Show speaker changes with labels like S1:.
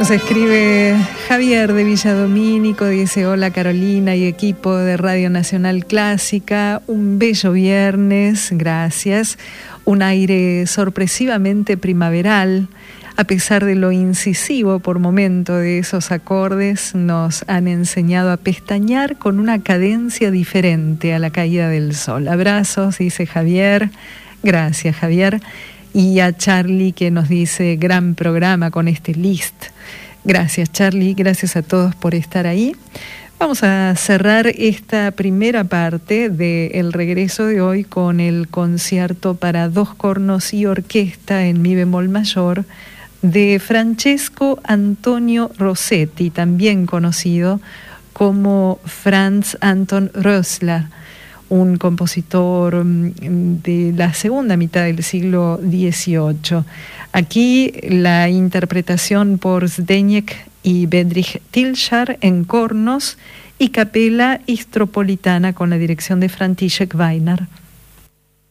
S1: Nos escribe Javier de Villadomínico, dice: hola Carolina y equipo de Radio Nacional Clásica, un bello viernes, gracias, un aire sorpresivamente primaveral, a pesar de lo incisivo por momento de esos acordes, nos han enseñado a pestañear con una cadencia diferente a la caída del sol. Abrazos, dice Javier, gracias Javier. Y a Charlie, que nos dice: gran programa con este list. Gracias Charlie, gracias a todos por estar ahí. Vamos a cerrar esta primera parte del regreso de hoy con el concierto para 2 cornos y orquesta en mi bemol mayor de Francesco Antonio Rossetti, también conocido como Franz Anton Rösler, un compositor de la segunda mitad del siglo XVIII. Aquí la interpretación por Zdeněk y Bedřich Tilschar en cornos y Capella Istropolitana con la dirección de František Weiner.